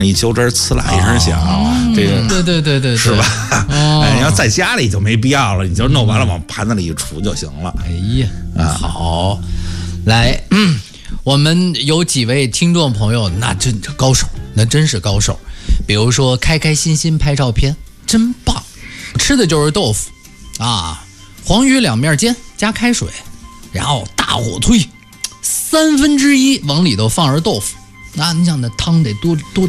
一揪汁儿呲啦一声响，这个对， 是吧？哎，要在家里就没必要了，你就弄完了往盘子里一杵就行了。 哎呀，好，来，我们有几位听众朋友，那真高手，那真是高手。比如说开开心心拍照片，真棒。吃的就是豆腐啊，黄鱼两面煎加开水，然后大火推，1/3往里头放着豆腐。那你想那汤得多